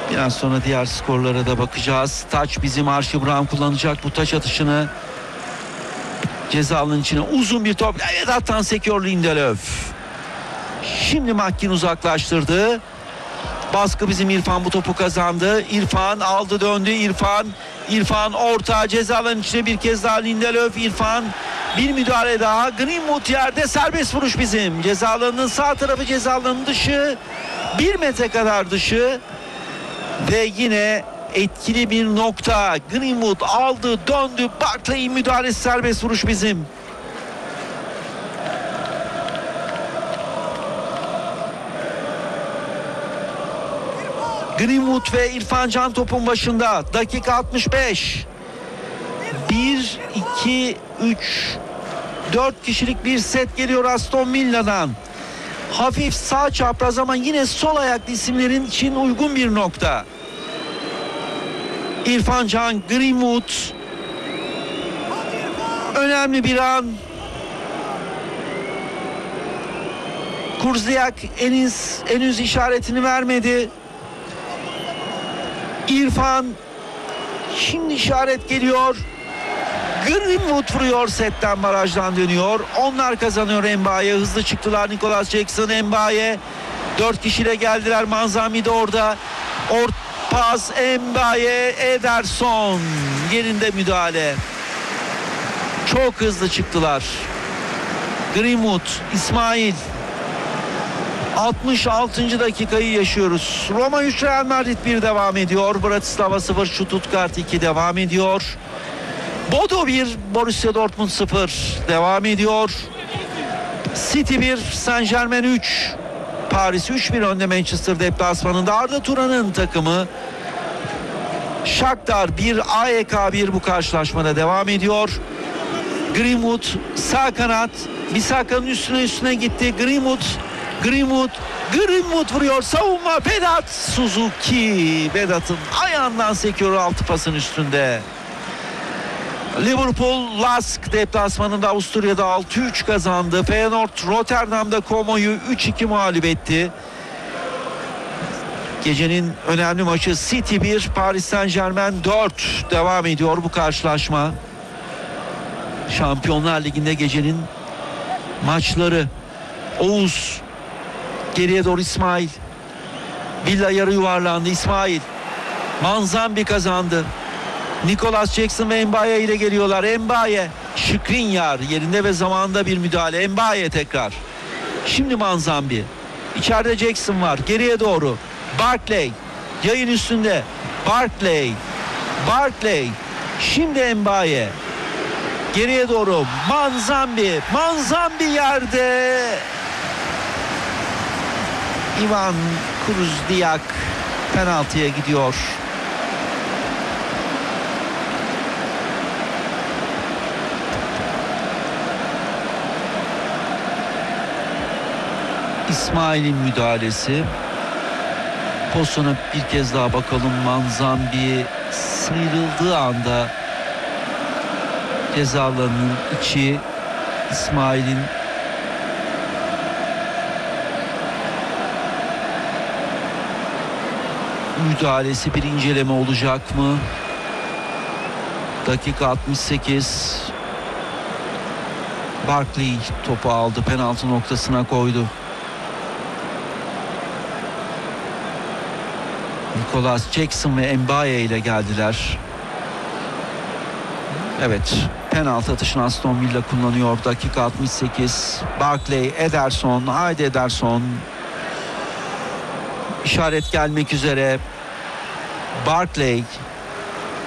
Biraz sonra diğer skorlara da bakacağız. Taç bizim, Archie Brown kullanacak bu taç atışını. Ceza alanının içine uzun bir top. Vedat'tan sekiyor Lindelöf. Şimdi Makkin uzaklaştırdı. Baskı bizim, İrfan bu topu kazandı. İrfan aldı döndü. İrfan orta, ceza alanının içine bir kez daha Lindelöf. İrfan bir müdahale daha. Greenwood yerde, serbest vuruş bizim. Ceza alanının sağ tarafı, ceza alanının dışı. 1 metre kadar dışı. Ve yine etkili bir nokta. Greenwood aldı döndü. Barkley'in müdahalesi, serbest vuruş bizim. Greenwood ve İrfan Can topun başında. Dakika 65. 1, 2, 3, 4 kişilik bir set geliyor Aston Villa'dan. Hafif sağ çapraz ama yine sol ayaklı isimlerin için uygun bir nokta. İrfan Can, Greenwood. Önemli bir an. Kurzdiak henüz işaretini vermedi. İrfan, şimdi işaret geliyor. Greenwood vuruyor, setten, barajdan dönüyor. Onlar kazanıyor. Embaye hızlı çıktılar. Nicholas Jackson, Embaye 4 kişiyle geldiler. Manzami de orada. Pas Embaye, Ederson yerinde müdahale. Çok hızlı çıktılar. Greenwood, İsmail. 66. dakikayı yaşıyoruz. Roma 3, Real Madrid 1 devam ediyor. Bratislava 0, Stuttgart 2 devam ediyor. Bodo 1, Borussia Dortmund 0 devam ediyor. City 1, Saint Germain 3. Paris 3-1 önde Manchester deplasmanında. Arda Turan'ın takımı. Shakhtar 1, AEK 1 bu karşılaşmada devam ediyor. Greenwood sağ kanat. Bisaka'nın üstüne gitti. Greenwood vuruyor. Savunma Vedat Suzuki. Vedat'ın ayağından sekiyor altı pasın üstünde. Liverpool Lask deplasmanında Avusturya'da 6-3 kazandı. Feyenoord Rotterdam'da Como'yu 3-2 mağlup etti. Gecenin önemli maçı City 1, Paris Saint Germain 4 devam ediyor bu karşılaşma. Şampiyonlar Ligi'nde gecenin maçları. Oğuz geriye doğru, İsmail. Villa yarı yuvarlandı. İsmail. Manzambi kazandı. Nicholas Jackson ve Embaye ile geliyorlar. Embaye, Skriniar yerinde ve zamanında bir müdahale. Embaye tekrar. Şimdi Manzambi. İçeride Jackson var. Geriye doğru. Barkley. Yayın üstünde. Barkley. Şimdi Embaye. Geriye doğru. Manzambi yerde. Ivan Kurzdiak penaltıya gidiyor. İsmail'in müdahalesi. Pozisyona bir kez daha bakalım. Manzambi sıyrıldığı anda ceza alanının içi, İsmail'in müdahalesi, bir inceleme olacak mı? Dakika 68. Barkley topu aldı, penaltı noktasına koydu. Nicholas Jackson ve Embaye ile geldiler. Evet, penaltı atışını Aston Villa kullanıyor. Dakika 68. Barkley, Ederson. Haydi Ederson. İşaret gelmek üzere. Barkley